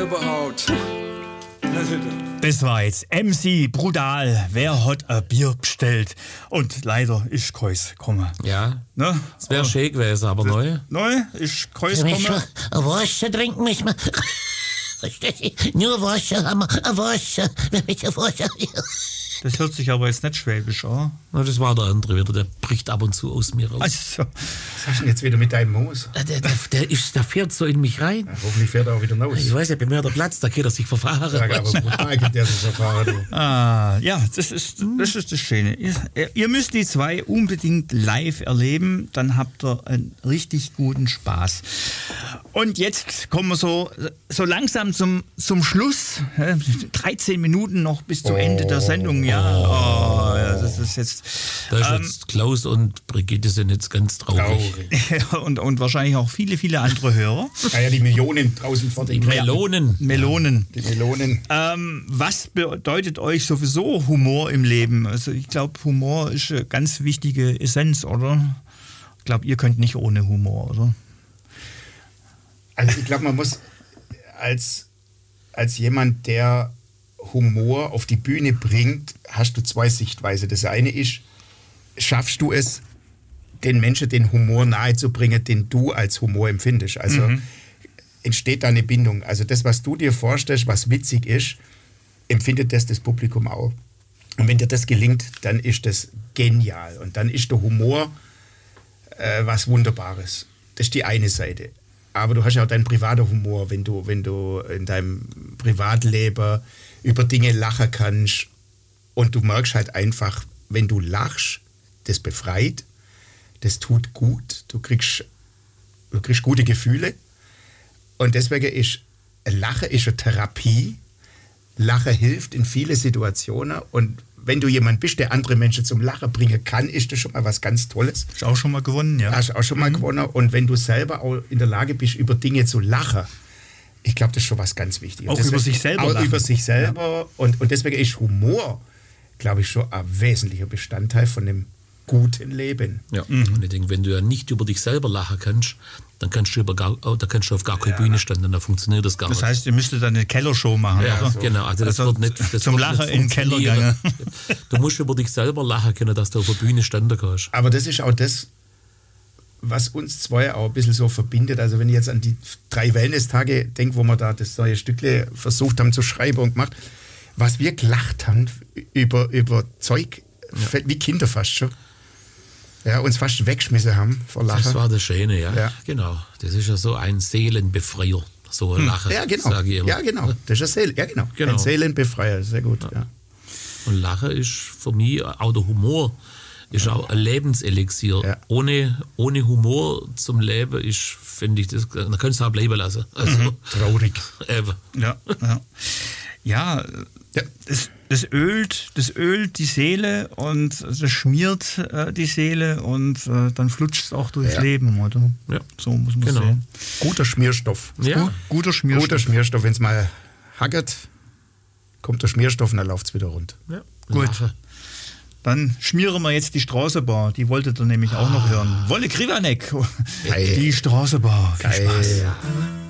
überhaupt? Das war jetzt MC Brutal. Wer hat ein Bier bestellt? Und leider ist Kreuz gekommen. Ja, Ne? es wäre schön gewesen, aber neu. Neu ist Kreuz gekommen. Wasser trinken müssen wir. Verstehst du? Nur Wasser haben wir. Wasser. Wasser. Das hört sich aber jetzt nicht schwäbisch an. Na, das war der andere wieder, der bricht ab und zu aus mir raus. Also, Was hast du denn jetzt wieder mit deinem Moos? Der fährt so in mich rein. Ja, hoffentlich fährt er auch wieder raus. Ich weiß nicht, bei mir der Platz, da kann er sich verfahren. Ja, aber brutal gibt der sich verfahren. ja, das ist das Schöne. Ihr müsst die zwei unbedingt live erleben, dann habt ihr einen richtig guten Spaß. Und jetzt kommen wir so langsam zum Schluss. 13 Minuten noch bis zum Ende der Sendung. Ja, das ist jetzt. Da ist jetzt Klaus und Brigitte sind jetzt ganz traurig. und wahrscheinlich auch viele, viele andere Hörer. Ja, die Millionen draußen vor den Melonen. Die Melonen. Was bedeutet euch sowieso Humor im Leben? Also ich glaube, Humor ist eine ganz wichtige Essenz, oder? Ich glaube, ihr könnt nicht ohne Humor, oder? Also ich glaube, man muss als jemand, der Humor auf die Bühne bringt, hast du zwei Sichtweisen. Das eine ist, schaffst du es, den Menschen den Humor nahezubringen, den du als Humor empfindest. Also entsteht da eine Bindung. Also das, was du dir vorstellst, was witzig ist, empfindet das Publikum auch. Und wenn dir das gelingt, dann ist das genial. Und dann ist der Humor was Wunderbares. Das ist die eine Seite. Aber du hast ja auch deinen privaten Humor, wenn du in deinem Privatleben über Dinge lachen kannst und du merkst halt einfach, wenn du lachst, das befreit, das tut gut, du kriegst gute Gefühle und deswegen ist Lachen ist eine Therapie. Lachen hilft in viele Situationen und wenn du jemand bist, der andere Menschen zum Lachen bringen kann, ist das schon mal was ganz Tolles. Hast auch schon mal gewonnen, ja. Hast auch schon mal gewonnen. Und wenn du selber auch in der Lage bist, über Dinge zu lachen, ich glaube, das ist schon was ganz Wichtiges. Auch über sich selber auch lachen. über sich selber. Ja. Und deswegen ist Humor, glaube ich, schon ein wesentlicher Bestandteil von dem guten Leben. Ja. Und ich denke, wenn du ja nicht über dich selber lachen kannst, dann kannst du auf gar keine Bühne stehen, dann funktioniert das gar nicht. Das heißt, ihr müsstet dann eine Kellershow machen, ja, oder? So. Genau, also das wird nicht. Das zum wird Lachen nicht in den Keller gegangen. Du musst über dich selber lachen können, dass du auf der Bühne stehen kannst. Aber das ist auch das, was uns zwei auch ein bisschen so verbindet. Also wenn ich jetzt an die 3 Wellness-Tage denke, wo wir da das neue Stückle versucht haben zu schreiben und gemacht, was wir gelacht haben über Zeug, wie Kinder fast schon. Ja, uns fast weggeschmissen haben vor Lachen. Das war das Schöne, ja. Genau. Das ist ja so ein Seelenbefreier, so ein Lachen, ja, genau. sage ich immer. Ja, genau. Das ist genau. Ein Seelenbefreier, sehr gut. Ja. Und Lachen ist für mich, auch der Humor, ist auch ein Lebenselixier. Ja. Ohne Humor zum Leben ist, finde ich, da kannst du auch bleiben lassen. Also, traurig. Eben. Ja, das ölt die Seele und das schmiert die Seele und dann flutscht es auch durchs Leben, oder? Ja. So muss man sehen. Guter Schmierstoff. Ja. Guter Schmierstoff. Guter Schmierstoff. Wenn es mal hackert, kommt der Schmierstoff und dann läuft es wieder rund. Ja. Gut. Dann schmieren wir jetzt die Straßenbar. Die wolltet ihr nämlich auch noch hören. Wolle Krivanek. Die Straßenbar. Viel Spaß.